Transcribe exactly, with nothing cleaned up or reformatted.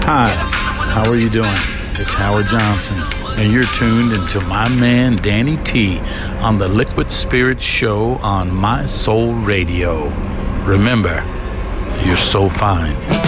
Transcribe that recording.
Hi, how are you doing? It's Howard Johnson, and you're tuned into my man Danny T on the Liquid Spirits Show on My Soul Radio. Remember, you're so fine.